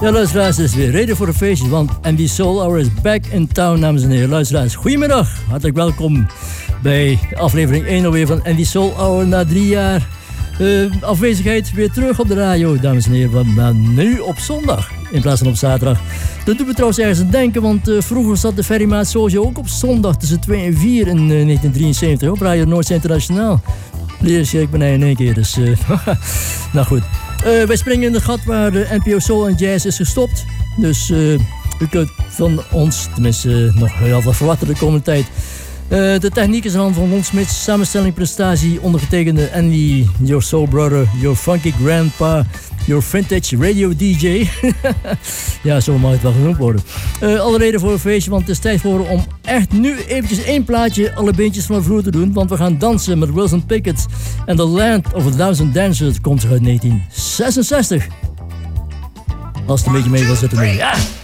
Ja, luisteraars, het is weer reden voor een feestje, want NB Soul Hour is back in town, dames en heren. Luisteraars, goedemiddag. Hartelijk welkom bij aflevering 1 alweer van NB Soul Hour na 3 jaar afwezigheid weer terug op de radio, dames en heren. Maar nu op zondag in plaats van op zaterdag. Dat doet me trouwens ergens aan denken, want vroeger zat de Ferrymaat Sojo ook op zondag tussen 2 en 4 in 1973 op Radio Noord Internationaal. Leer ik ben in één keer, dus nou goed. Wij springen in het gat waar de NPO Soul en Jazz is gestopt. Dus u kunt van ons, tenminste nog heel wat verwachten de komende tijd. De techniek is in handen van Ron Smits, samenstelling, prestatie, ondergetekende Andy, your soul brother, your funky grandpa, your vintage radio DJ. Ja, zo mag het wel genoemd worden. Alle reden voor een feestje, want het is tijd voor om echt nu eventjes één plaatje alle beentjes van de vloer te doen. Want we gaan dansen met Wilson Pickett en The Land of a Thousand Dancers. Komt uit 1966. Als het een beetje mee wil zitten. Ja!